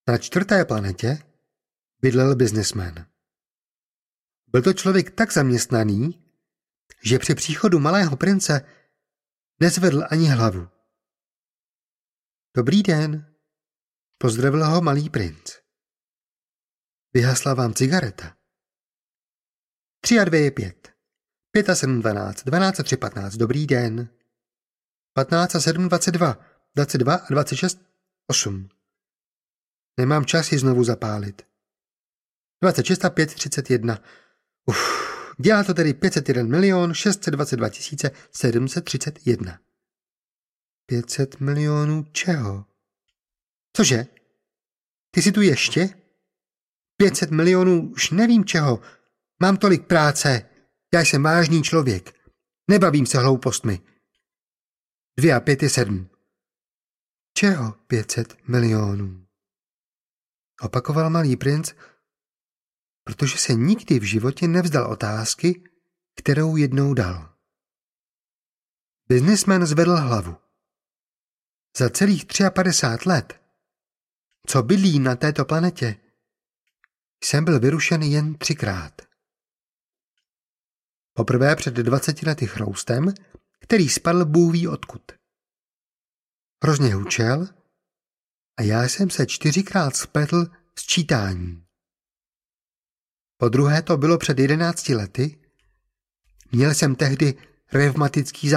Na 4. planetě bydlel biznesmen. Byl to člověk tak zaměstnaný, že při příchodu malého prince nezvedl ani hlavu. Dobrý den, pozdravil ho malý princ. Vyhasla vám cigareta. 3 a 2 je 5. 5 a 7 12, 12 a 3 15, dobrý den. 15 a 7 22, 22 a 26 8. Nemám čas ji znovu zapálit. 26 a 5 31. Dělá to tedy 501 622 731. 500 milionů čeho? Cože? Ty jsi tu ještě? 500 milionů už nevím čeho. Mám tolik práce. Já jsem vážný člověk. Nebavím se hloupostmi. 2 a 5 je 7. Čeho 500 milionů? Opakoval malý princ, protože se nikdy v životě nevzdal otázky, kterou jednou dal. Biznismen zvedl hlavu. Za celých 53 let, co bydlím na této planetě, jsem byl vyrušen jen 3krát. Poprvé před 20 lety chroustem, který spadl bůh ví odkud. Hrozně hučel a já jsem se 4krát spletl s čítání. Po druhé to bylo před 11 lety, měl jsem tehdy revmatický